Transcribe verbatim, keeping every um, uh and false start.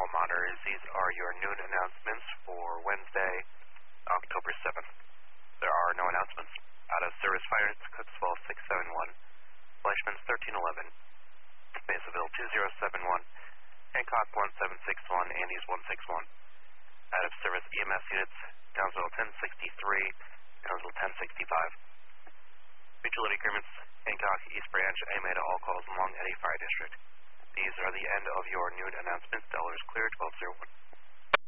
all monitors. These are your noon announcements for Wednesday, October seventh. There are no announcements. Out of service fire, Cooksville six seven one, Fleischman's thirteen eleven, Masonville two zero seven one, Hancock one seven six one, Andes one six one. Out of service E M S units, Townsville ten sixty-three, Townsville ten sixty-five. Utility agreements, Hancock, East Branch, A M A to all calls along Eddy Fire District. These are the end of your noon announcements. Dollars clear, twelve oh one.